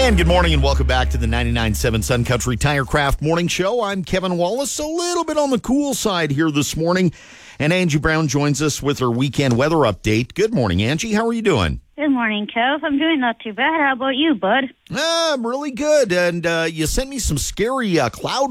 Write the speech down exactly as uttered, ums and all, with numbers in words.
And good morning and welcome back to the ninety-nine point seven Sun Country Tirecraft Morning Show. I'm Kevin Wallace, a little bit on the cool side here this morning. And Angie Brown joins us with her weekend weather update. Good morning, Angie. How are you doing? Good morning, Kev. I'm doing not too bad. How about you, bud? Ah, I'm really good. And uh, you sent me some scary uh, cloud